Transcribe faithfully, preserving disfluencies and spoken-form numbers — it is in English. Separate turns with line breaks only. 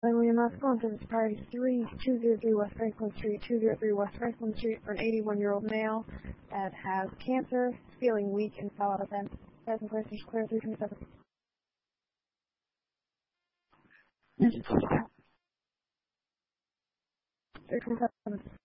William Osborne to this party three two zero three West Franklin Street, two zero three West Franklin Street for an eighty-one-year-old male that has cancer, feeling weak, and fell out of bed. Present person clear three twenty-seven. three twenty-seven.